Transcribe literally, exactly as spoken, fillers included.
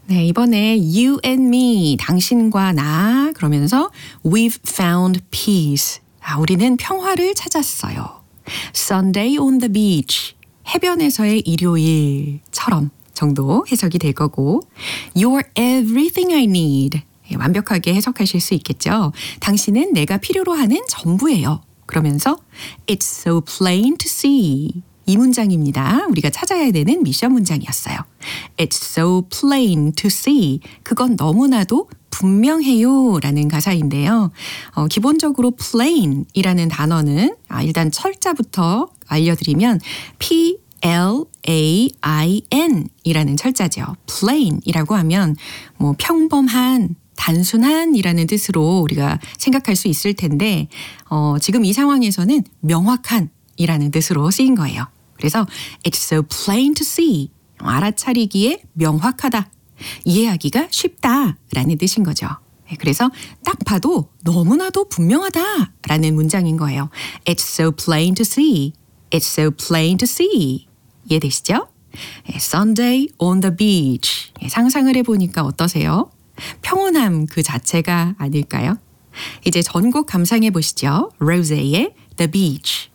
네, 이번에 you and me, 당신과 나 그러면서 we've found peace. 아, 우리는 평화를 찾았어요. Sunday on the beach, 해변에서의 일요일처럼 정도 해석이 될 거고 You're everything I need. 예, 완벽하게 해석하실 수 있겠죠. 당신은 내가 필요로 하는 전부예요. 그러면서 It's so plain to see. 이 문장입니다. 우리가 찾아야 되는 미션 문장이었어요. It's so plain to see. 그건 너무나도 분명해요 라는 가사인데요. 어, 기본적으로 plain이라는 단어는 아, 일단 철자부터 알려드리면 P L A I N 이라는 철자죠. plain이라고 하면 뭐 평범한, 단순한 이라는 뜻으로 우리가 생각할 수 있을 텐데 어, 지금 이 상황에서는 명확한 이라는 뜻으로 쓰인 거예요. 그래서 It's so plain to see. 알아차리기에 명확하다. 이해하기가 쉽다라는 뜻인 거죠. 그래서 딱 봐도 너무나도 분명하다라는 문장인 거예요. It's so plain to see. It's so plain to see. 이해되시죠? Sunday on the beach. 상상을 해보니까 어떠세요? 평온함 그 자체가 아닐까요? 이제 전곡 감상해 보시죠. 로제의 The Beach.